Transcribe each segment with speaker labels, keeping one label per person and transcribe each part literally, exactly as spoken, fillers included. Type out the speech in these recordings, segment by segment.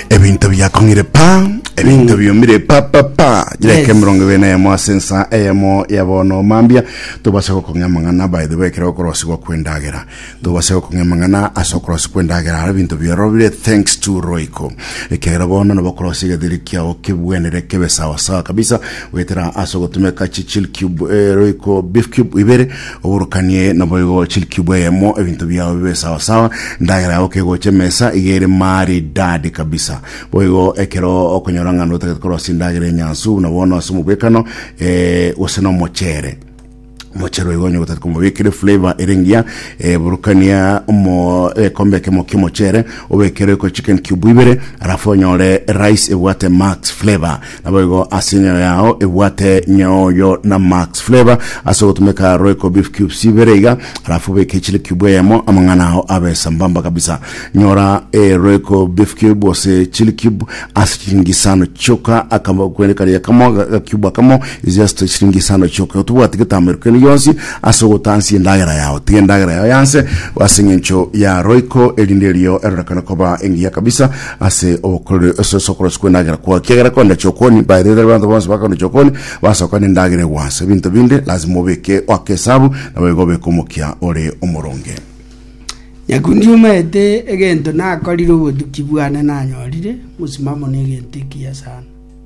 Speaker 1: ebintu byakongire pa ebintu byomire pa pa pa jireke mrongo bene ya mwasensa eyamo yabono mambia tubaseko kongamangana by the way kero korosigwa kwendagera tubaseko kongamangana asokorosi kwendagera ebintu byarobire thanks to Royco ekera bona no bakorosiga dirikia okebwenere kebe sawa sawa kabisa wetera asogotumeka chill cube eh, Royco beef cube ibere oburukanye naboygo chill cube yemo ebintu byawe bibe sawa sawa ndagera okego chemesa igere mari dadi kabisa boygo ekero okonyoranga no tekorosi ndagere nyansu nabona asumubekano eh oseno mochere mochero igonyo gutatu kumubikire flavor erengia e burukania mo e kombe kemo kimochere obekere ko chicken cube ibere arafonyore rice ewate max flavor nabogo asinyo yao ewate nyoyo na max flavor aso tumeka Royco beef cube siberega arafu beke chile cube yamo amangana ho abe sambamba kabisa nyora e Royco beef cube ose chile cube asichingisano choka akamba kwendeka ya kamo cube kamo is just chingisano choka tuwati kitamerikani yonsi asogotansi ndagera yao tiendagera yao yanse wasingencho ya Royco elindelio erakana koba engia kabisa ase okore eso sokoro skwendagera kwa kigera konda chokoni by the other band once bakano chokoni wasokani ndagere wanse bintu binde lazima obeke wakesabu na wegobe komokia ore omoronge
Speaker 2: yakundi umete egento nakoriro bodukibwana nanyorire musimamo negentekia sana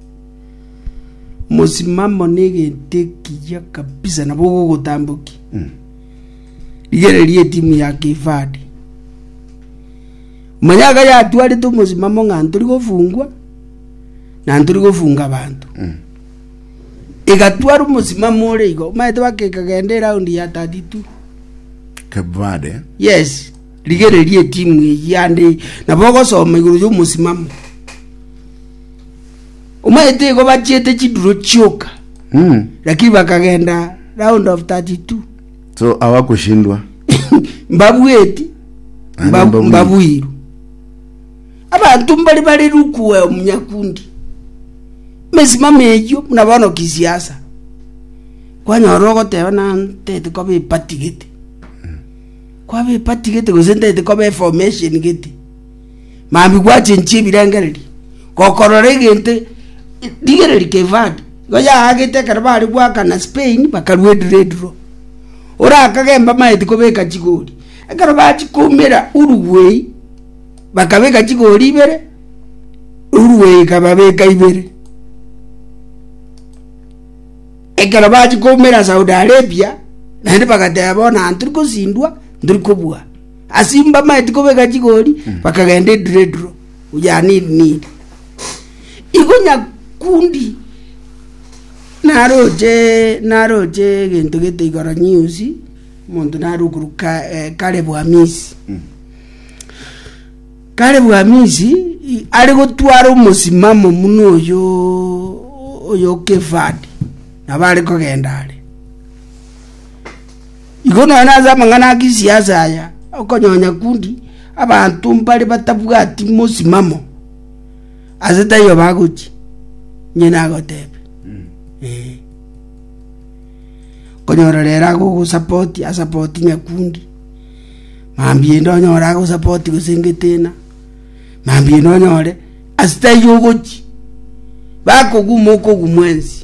Speaker 2: musimamo negentekia kabisa na bogo gutambuki mm. Ligererie timu ya Kifadi manyaga ya twali tu musimamo nganturi gofungwa na nturi gofunga abantu mm. Igatwara musimamo rego maete bakeka gende round ya thirty-two
Speaker 1: Kifadi
Speaker 2: yes ligererie timu yande na bogo soma iguru yo musimamo umaete go bachete chiduro choka mm. Lakini bakagenda round of thirty-two
Speaker 1: so awakushindwa
Speaker 2: mbabweti mbabu mbabuiru abantu mbali bali rukuwe omunyakundi mesimame yo nabano kisiasa kwanya rogo teba na tete ko be patigete mm. Kwa be patigete go sente ko be formation gete mambi kwache nchibirangariri kokorore gente digereri Kifadi goya agete karabari gwaka na Spain bakarwedredro ora akagemba maiti kobeka chigori akarabati kumera Uruguay bakabeka chigori ibere Uruguay kababeka ibere ekarabati kumera Saudi Arabia nande bakatebona anturiko sindwa nduriko bua asimba maiti kobeka chigori bakagende dredro ujani ni igonya kundi naroje naroje gento gete igora news muntu narukuruka eh, kale bwamisi mm. Kale bwamisi ari gotwara umusimamo muno yo yo Kifadi nabari ko gendale igona naza mangana kisiasa ya okonyonya kundi abantu mbali batabwati musimamo azeta yo baguchi nyina gotebe mm. Eh konyorera go support ya support nyakundi mambi ndo nyora go support gusingetena mambi ndo nyore azeta yo gochi bako gumoko gumwenzi.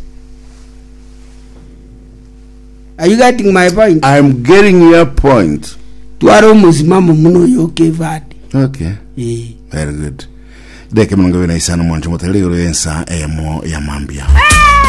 Speaker 2: Are you getting my point?
Speaker 1: I'm getting your point.
Speaker 2: Tuaro musimamo muno yo Kifadi.
Speaker 1: Okay.
Speaker 2: Eh
Speaker 1: very good. Deke mnangwe na isana mwancho moteli yensa emo ya mambia.